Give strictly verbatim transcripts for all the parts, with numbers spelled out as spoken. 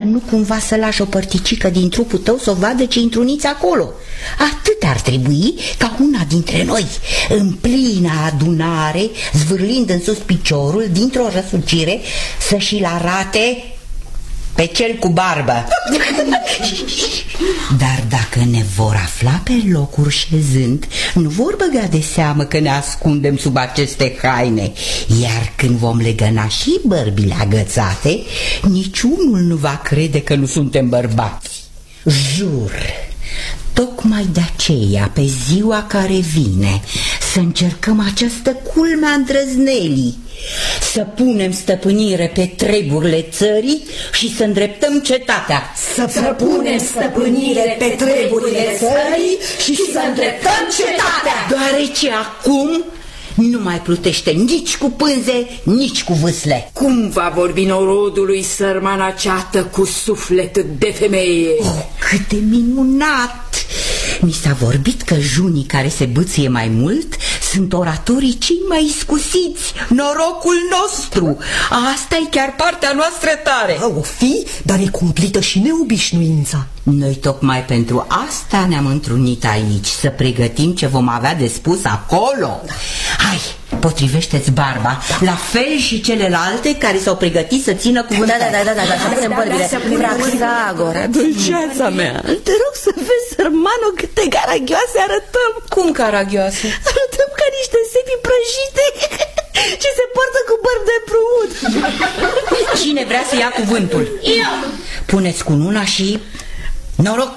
nu cumva să lași o părticică din trupul tău să o vadă ce intruniți acolo. Atât ar trebui ca una dintre noi, în plină adunare, zvârlind în sus piciorul dintr-o răsucire, să și-l arate pe cel cu barbă. Dar dacă ne vor afla pe locuri șezând, nu vor băga de seamă că ne ascundem sub aceste haine. Iar când vom legăna și bărbile agățate, niciunul nu va crede că nu suntem bărbați. Jur, tocmai de aceea, pe ziua care vine, să încercăm această culme a îndrăznelii, să punem stăpânire pe treburile țării și să îndreptăm cetatea. Să, să punem stăpânire pe treburile țării și să îndreptăm cetatea. Deoarece acum nu mai plutește nici cu pânze, nici cu vâsle. Cum va vorbi norodului sărmana ceată cu suflet de femeie? Oh, cât de minunat! Mi s-a vorbit că junii care se bâție mai mult sunt oratorii cei mai iscusiți. Norocul nostru! Asta e chiar partea noastră tare. O fi, dar e cumplită și neobișnuința. Noi tocmai pentru asta ne-am întrunit aici, să pregătim ce vom avea de spus acolo. Hai, potrivește-ți barba, la fel și celelalte care s-au pregătit să țină cuvântul. Da, da, da, da, da, să punem bărbile. Praxagora, dulceața mea, te rog să vezi, sărmano, câte caragioase arătăm. Cum caragioase? Arătăm ca niște sepi prăjite ce se poartă cu bărbi de prut. Cine vrea să ia cuvântul? Eu! Puneți cununa și noroc.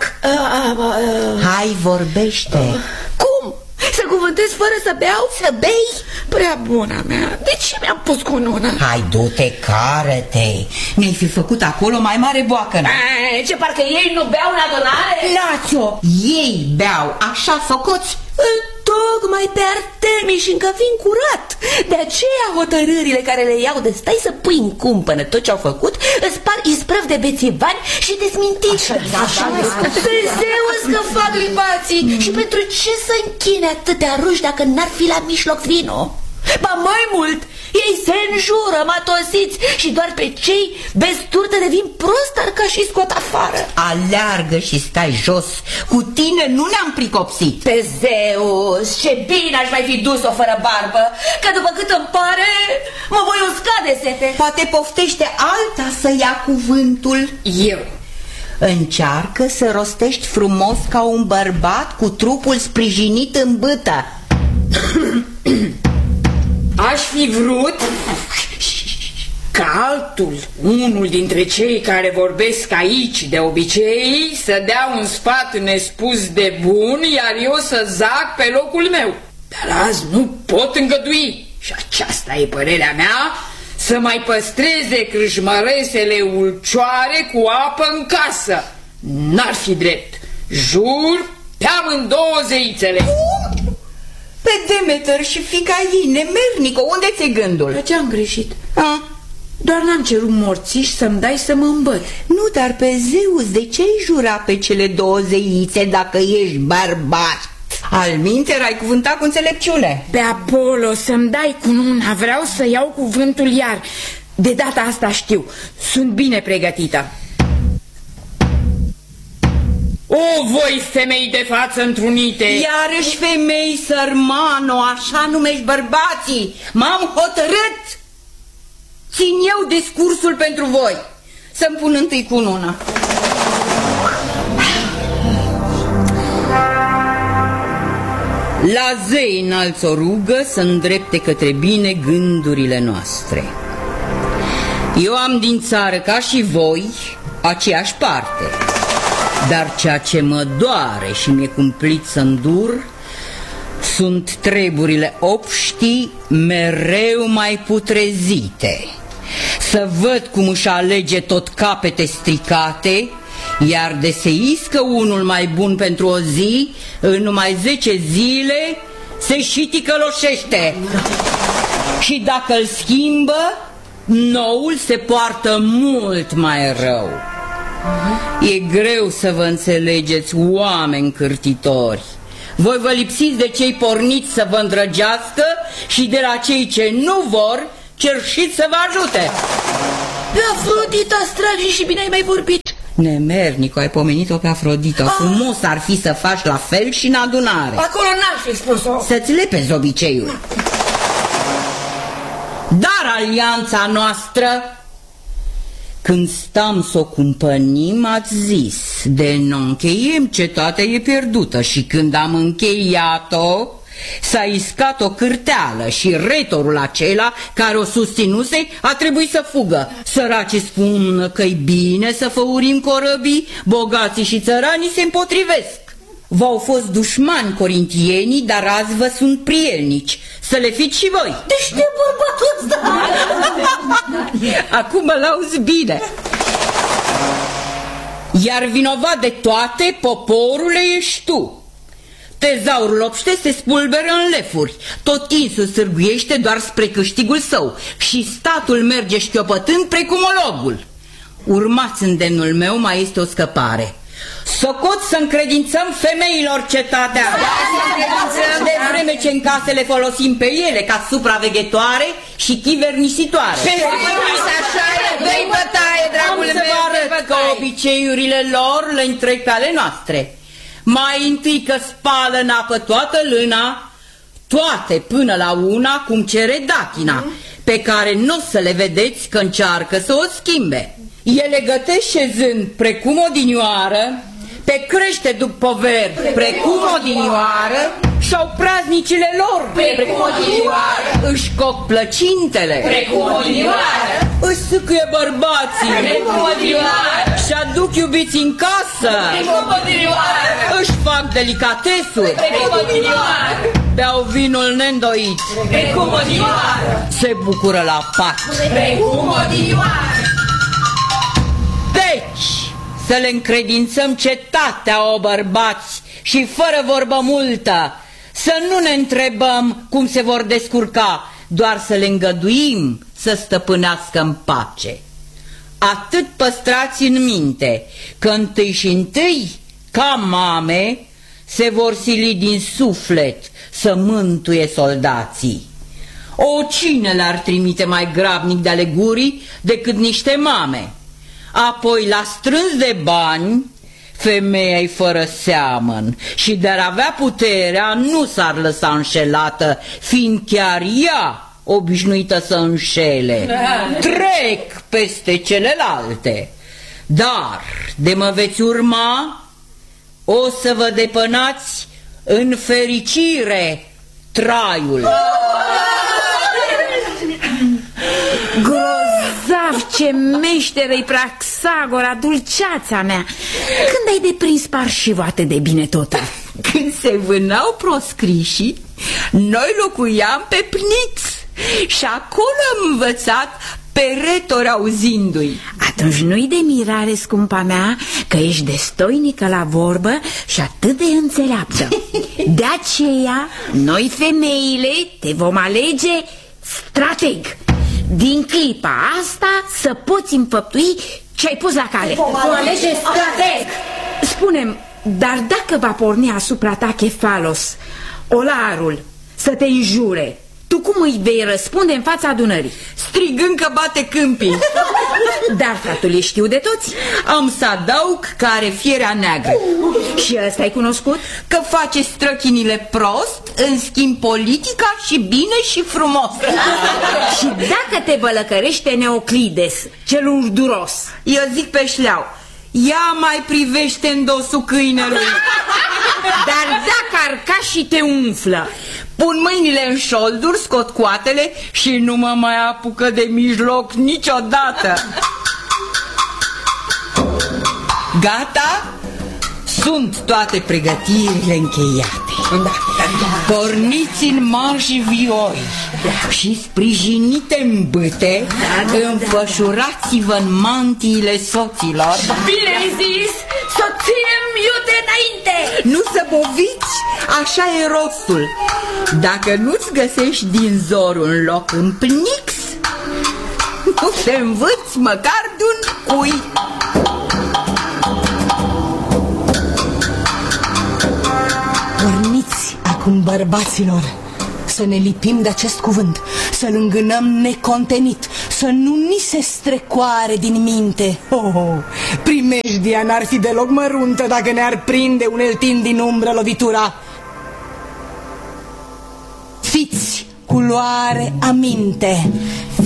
Hai, vorbește. Cum? Să cuvântez fără să beau? Să bei? Prea buna mea, de ce mi-am pus cununa? Hai, du-te, cară-te. Ne-ai fi făcut acolo mai mare boacănă. A, ce, parcă ei nu beau în adunare? Lați-o, ei beau, așa făcuți. Tocmai pe Artemis, încă fiind curat. De aceea hotărârile care le iau de stai să pui în cumpănă tot ce-au făcut îți par isprăv de bețivani și de smintiri. Dumnezeus că fac libații. mm. Și pentru ce să închine atâtea ruși dacă n-ar fi la mijloc vino? Ba mai mult, ei se înjură matosiți și doar pe cei besturte devin prostar ca și scot afară. Aleargă și stai jos. Cu tine nu ne-am pricopsit. Pe Zeus, ce bine aș mai fi dus-o fără barbă, că după cât îmi pare, mă voi usca de sete. Poate poftește alta să ia cuvântul. Eu. Încearcă să rostești frumos ca un bărbat cu trupul sprijinit în bâtă. Aș fi vrut ca altul, unul dintre cei care vorbesc aici de obicei, să dea un sfat nespus de bun, iar eu să zac pe locul meu. Dar azi nu pot îngădui, și aceasta e părerea mea, să mai păstreze crâșmăresele ulcioare cu apă în casă. N-ar fi drept. Jur pe amândouă zeițele. Pe Demeter și fica ei, nemernică, unde ți-e gândul? De ce am greșit? A? Doar n-am cerut morțiș să-mi dai să mă îmbăt. Nu, dar pe Zeus, de ce-ai jura pe cele două zeițe dacă ești bărbat? Alminter ai cuvântat cu înțelepciune. Pe Apollo să-mi dai cununa, vreau să iau cuvântul iar. De data asta știu, sunt bine pregătită. O, voi femei de față întrunite! Iarăși femei, sărmano, așa numești bărbații. M-am hotărât. Țin eu discursul pentru voi. Să-mi pun întâi cununa. La zei înalți o rugă să îndrepte către bine gândurile noastre. Eu am din țară ca și voi aceeași parte, dar ceea ce mă doare și mi-e cumplit să îndur sunt treburile obștii mereu mai putrezite. Să văd cum își alege tot capete stricate, iar de se iscă unul mai bun pentru o zi, în numai zece zile se și ticăloșește. Și dacă îl schimbă, noul se poartă mult mai rău. E greu să vă înțelegeți, oameni cârtitori. Voi vă lipsiți de cei porniți să vă îndrăgească și de la cei ce nu vor cerșiți să vă ajute. Pe Afrodita, stragi, și bine ai mai vorbit. Nemernicu, ai pomenit-o pe Afrodita. Frumos ar fi să faci la fel și în adunare. Acolo n-ar fi spus-o. Să-ți lepezi obiceiul. Dar alianța noastră, când stam să o cumpănim, ați zis, de nu încheiem, cetatea e pierdută. Și când am încheiat-o, s-a iscat o cârteală și retorul acela care o susținuse a trebuit să fugă. Săracii spun că-i bine să făurim corăbii, bogații și țăranii se împotrivesc. V-au fost dușmani corintienii, dar azi vă sunt prielnici. Să le fiți și voi. Dește bărbatul ăsta! Acum mă lauzi bine. Iar vinovat de toate, poporule, ești tu. Tezaurul obște se spulberă în lefuri, tot insul sârguiește doar spre câștigul său și statul merge șchiopătând precum ologul. Urmați îndemnul meu, mai este o scăpare. Socot să încredințăm femeilor cetatea, de vreme ce în case le folosim pe ele ca supraveghetoare și chivernisitoare. Dă-i bătaie, dragul meu, să vă arăt că obiceiurile lor le întrec pe ale noastre. Mai întâi că spală în apă toată lâna, toate până la una, cum cere Dachina, pe care nu o să le vedeți că încearcă să o schimbe. Ele gătesc șezând precum odinioară, pe crește după poveri precum odinioară, și-au praznicile lor precum odinioară, își coc plăcintele precum odinioară, își sâcâie bărbații precum odinioară, și aduc iubiți în casă precum odinioară, își fac delicatesuri precum odinioară, beau vinul neîndoit precum odinioară, se bucură la pace precum odinioară. Deci, să le încredințăm cetatea, o bărbați, și fără vorbă multă, să nu ne întrebăm cum se vor descurca, doar să le îngăduim să stăpânească în pace. Atât păstrați în minte, că întâi și întâi, ca mame, se vor sili din suflet să mântuie soldații. O, cine le-ar trimite mai grabnic de ale gurii decât niște mame? Apoi, la strâns de bani, femeia-i fără seamăn și de-ar avea puterea nu s-ar lăsa înșelată, fiind chiar ea obișnuită să înșele. Trec peste celelalte. Dar, de mă veți urma, o să vă depănați în fericire traiul. Grozav, ce meșteră-i Praxagora, dulceața mea! Când ai deprins parșivă atât de bine totul? Când se vânau proscrișii, noi locuiam pe Pniț și acolo am învățat pe retori auzindu-i. Atunci nu-i de mirare, scumpa mea, că ești destoinică la vorbă și atât de înțeleaptă. De aceea, noi femeile te vom alege strateg. Din clipa asta să poți înfăptui ce-ai pus la cale. Vom alege strateg. Spune-mi, dar dacă va porni asupra ta Chefalos, olarul, să te înjure, tu cum îi vei răspunde în fața adunării? Strigând că bate câmpii. Dar fratul e știu de toți. Am să adaug că are fierea neagră. Și ăsta ai cunoscut? Că face străchinile prost, în schimb politica și bine și frumos. Și dacă te bălăcărește Neoclides, cel urduros? Eu zic pe șleau, ia mai privește în dosul câinelui. Dar dacă arca și te umflă? Pun mâinile în șolduri, scot coatele și nu mă mai apucă de mijloc niciodată. Gata? Sunt toate pregătirile încheiate. Porniți în marș vioi și sprijinite în bâte, înfășurați-vă în mantiile soților. Bine ai zis, să ținem iute înainte. Nu să boviți, așa e rostul. Dacă nu-ți găsești din zor un loc în Pnix, nu te învâți măcar de un cui. Porniți acum, bărbaților, să ne lipim de acest cuvânt, să-l îngânăm necontenit, să nu ni se strecoare din minte. Oh, oh, Primejdia n-ar fi deloc măruntă dacă ne-ar prinde uneltind din umbră lovitura. Fiți culoare aminte,